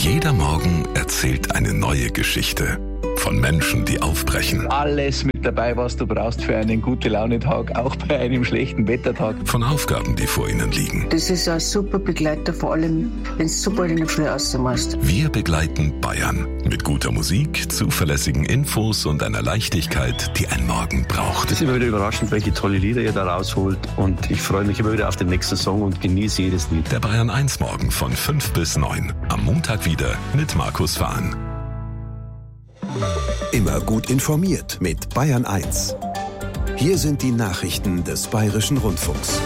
Jeder Morgen erzählt eine neue Geschichte. Von Menschen, die aufbrechen. Alles mit dabei, was du brauchst für einen Gute-Laune-Tag, auch bei einem schlechten Wettertag. Von Aufgaben, die vor ihnen liegen. Das ist ein super Begleiter, vor allem, wenn du so bald in der Früh rausmachst. Wir begleiten Bayern. Mit guter Musik, zuverlässigen Infos und einer Leichtigkeit, die ein Morgen braucht. Es ist immer wieder überraschend, welche tolle Lieder ihr da rausholt. Und ich freue mich immer wieder auf den nächsten Song und genieße jedes Lied. Der Bayern 1 Morgen von 5 bis 9. Am Montag wieder mit Markus Fahn. Immer gut informiert mit Bayern 1. Hier sind die Nachrichten des Bayerischen Rundfunks.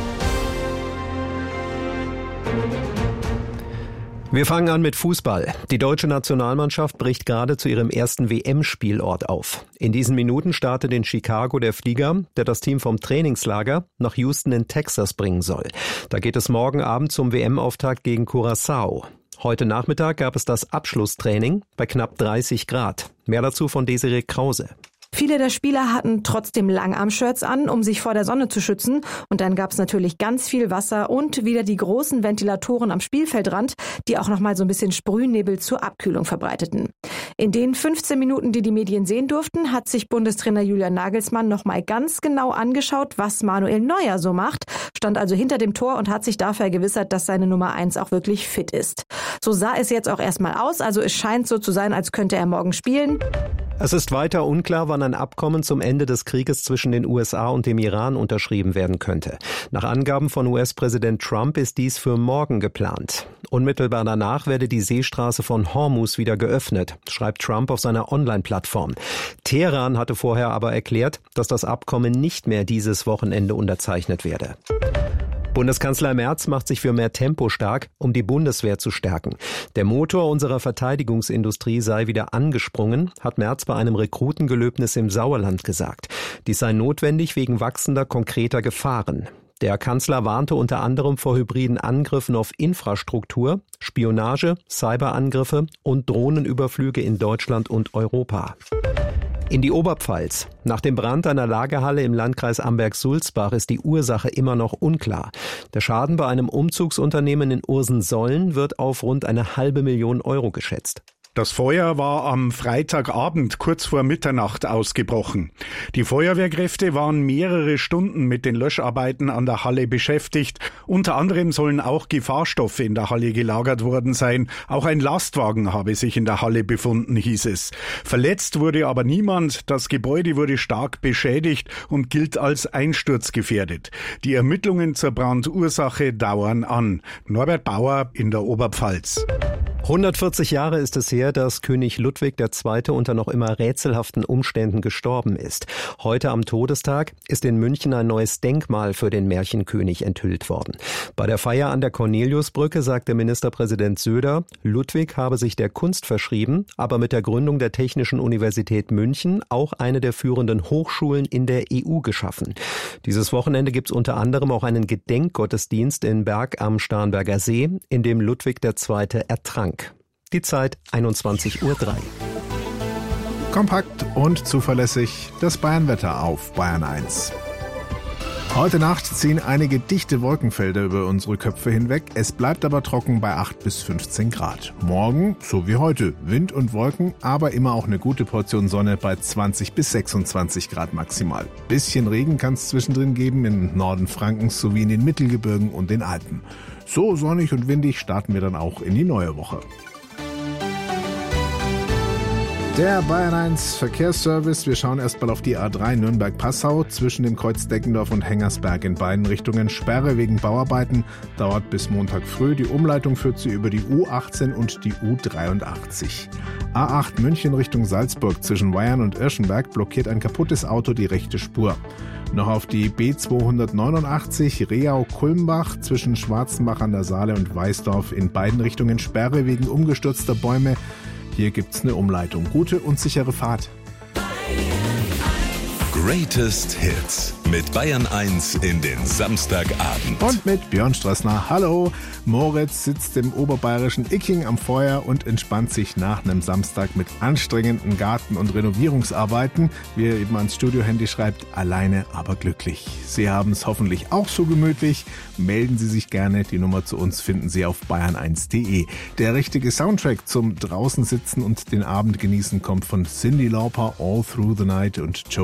Wir fangen an mit Fußball. Die deutsche Nationalmannschaft bricht gerade zu ihrem ersten WM-Spielort auf. In diesen Minuten startet in Chicago der Flieger, der das Team vom Trainingslager nach Houston in Texas bringen soll. Da geht es morgen Abend zum WM-Auftakt gegen Curaçao. Heute Nachmittag gab es das Abschlusstraining bei knapp 30 Grad. Mehr dazu von Desiree Krause. Viele der Spieler hatten trotzdem Langarm-Shirts an, um sich vor der Sonne zu schützen. Und dann gab es natürlich ganz viel Wasser und wieder die großen Ventilatoren am Spielfeldrand, die auch nochmal so ein bisschen Sprühnebel zur Abkühlung verbreiteten. In den 15 Minuten, die die Medien sehen durften, hat sich Bundestrainer Julian Nagelsmann nochmal ganz genau angeschaut, was Manuel Neuer so macht, stand also hinter dem Tor und hat sich dafür vergewissert, dass seine Nummer 1 auch wirklich fit ist. So sah es jetzt auch erstmal aus, also es scheint so zu sein, als könnte er morgen spielen. Es ist weiter unklar, wann ein Abkommen zum Ende des Krieges zwischen den USA und dem Iran unterschrieben werden könnte. Nach Angaben von US-Präsident Trump ist dies für morgen geplant. Unmittelbar danach werde die Seestraße von Hormuz wieder geöffnet, schreibt Trump auf seiner Online-Plattform. Teheran hatte vorher aber erklärt, dass das Abkommen nicht mehr dieses Wochenende unterzeichnet werde. Bundeskanzler Merz macht sich für mehr Tempo stark, um die Bundeswehr zu stärken. Der Motor unserer Verteidigungsindustrie sei wieder angesprungen, hat Merz bei einem Rekrutengelöbnis im Sauerland gesagt. Dies sei notwendig wegen wachsender konkreter Gefahren. Der Kanzler warnte unter anderem vor hybriden Angriffen auf Infrastruktur, Spionage, Cyberangriffe und Drohnenüberflüge in Deutschland und Europa. In die Oberpfalz. Nach dem Brand einer Lagerhalle im Landkreis Amberg-Sulzbach ist die Ursache immer noch unklar. Der Schaden bei einem Umzugsunternehmen in Ursensollen wird auf rund 500.000 Euro geschätzt. Das Feuer war am Freitagabend kurz vor Mitternacht ausgebrochen. Die Feuerwehrkräfte waren mehrere Stunden mit den Löscharbeiten an der Halle beschäftigt. Unter anderem sollen auch Gefahrstoffe in der Halle gelagert worden sein. Auch ein Lastwagen habe sich in der Halle befunden, hieß es. Verletzt wurde aber niemand. Das Gebäude wurde stark beschädigt und gilt als einsturzgefährdet. Die Ermittlungen zur Brandursache dauern an. Norbert Bauer in der Oberpfalz. 140 Jahre ist es her, dass König Ludwig II. Unter noch immer rätselhaften Umständen gestorben ist. Heute am Todestag ist in München ein neues Denkmal für den Märchenkönig enthüllt worden. Bei der Feier an der Corneliusbrücke sagte Ministerpräsident Söder, Ludwig habe sich der Kunst verschrieben, aber mit der Gründung der Technischen Universität München auch eine der führenden Hochschulen in der EU geschaffen. Dieses Wochenende gibt es unter anderem auch einen Gedenkgottesdienst in Berg am Starnberger See, in dem Ludwig II. Ertrank. Die Zeit 21:03 Uhr. Kompakt und zuverlässig das Bayernwetter auf Bayern 1. Heute Nacht ziehen einige dichte Wolkenfelder über unsere Köpfe hinweg. Es bleibt aber trocken bei 8 bis 15 Grad. Morgen, so wie heute, Wind und Wolken, aber immer auch eine gute Portion Sonne bei 20 bis 26 Grad maximal. Bisschen Regen kann es zwischendrin geben im Norden Frankens sowie in den Mittelgebirgen und den Alpen. So sonnig und windig starten wir dann auch in die neue Woche. Der Bayern 1 Verkehrsservice. Wir schauen erstmal auf die A3 Nürnberg-Passau. Zwischen dem Kreuz Deckendorf und Hengersberg in beiden Richtungen Sperre wegen Bauarbeiten. Dauert bis Montag früh. Die Umleitung führt sie über die U18 und die U83. A8 München Richtung Salzburg. Zwischen Weyern und Irschenberg blockiert ein kaputtes Auto die rechte Spur. Noch auf die B289 Reau-Kulmbach zwischen Schwarzenbach an der Saale und Weißdorf in beiden Richtungen Sperre wegen umgestürzter Bäume. Hier gibt's eine Umleitung. Gute und sichere Fahrt. Greatest Hits. mit Bayern 1 in den Samstagabend. Und mit Björn Strössner. Hallo. Moritz sitzt im oberbayerischen Icking am Feuer und entspannt sich nach einem Samstag mit anstrengenden Garten- und Renovierungsarbeiten. Wie er eben ans Studiohandy schreibt, alleine, aber glücklich. Sie haben es hoffentlich auch so gemütlich. Melden Sie sich gerne. Die Nummer zu uns finden Sie auf bayern1.de. Der richtige Soundtrack zum draußen sitzen und den Abend genießen kommt von Cyndi Lauper, All Through the Night und Joe